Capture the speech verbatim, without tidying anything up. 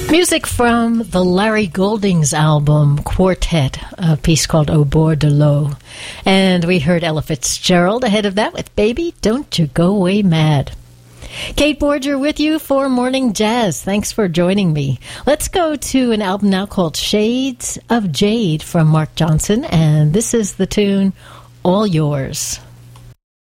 Music from the Larry Goldings album, Quartet, a piece called Au Bord de l'Eau. And we heard Ella Fitzgerald ahead of that with Baby, Don't You Go Away Mad. Kate Borger with you for Morning Jazz. Thanks for joining me. Let's go to an album now called Shades of Jade from Mark Johnson, and this is the tune All Yours.